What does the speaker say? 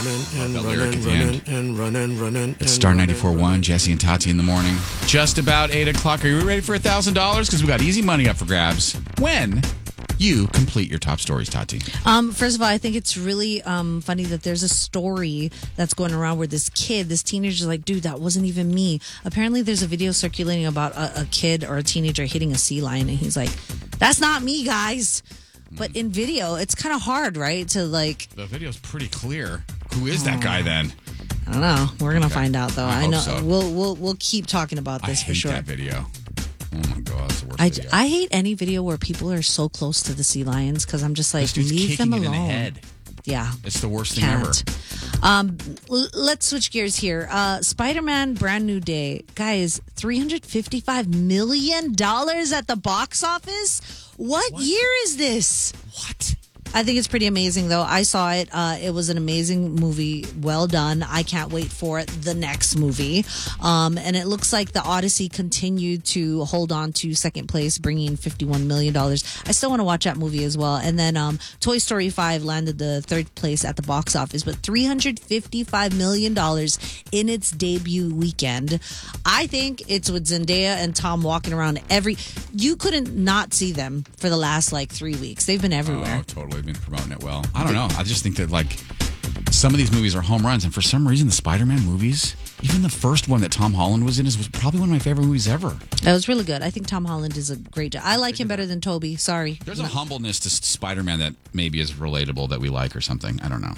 It's Star 94.1, Jesse and Tati in the morning. Just about 8 o'clock. Are you ready for $1,000? Because we got easy money up for grabs when you complete your top stories, Tati. First of all, I think it's really funny that there's a story that's going around where this teenager is like, dude, that wasn't even me. Apparently, there's a video circulating about a kid or a teenager hitting a sea lion, and he's like, that's not me, guys. But in video, it's kind of hard, right? To like, the video's pretty clear. Who is that guy then? I don't know. We're gonna find out, though. I know. So. We'll keep talking about this for sure. I hate that video. Oh my god, that's the worst video. I hate any video where people are so close to the sea lions because I'm just like, leave them alone. It in the head. Yeah, it's the worst thing ever. Let's switch gears here. Spider-Man: Brand New Day, guys. $355 million at the box office. What year is this? What? I think it's pretty amazing, though. I saw it. It was an amazing movie. Well done. I can't wait for the next movie. And it looks like the Odyssey continued to hold on to second place, bringing $51 million. I still want to watch that movie as well. And then Toy Story 5 landed the third place at the box office, but $355 million in its debut weekend. I think it's with Zendaya and Tom walking around you couldn't not see them for the last 3 weeks. They've been everywhere. Oh, totally. Been promoting it well. I don't know. I just think that some of these movies are home runs, and for some reason the Spider-Man movies, even the first one that Tom Holland was in, was probably one of my favorite movies ever. That was really good. I think Tom Holland is a great job. I like him better than Toby. Sorry. There's a humbleness to Spider-Man that maybe is relatable that we like or something. I don't know.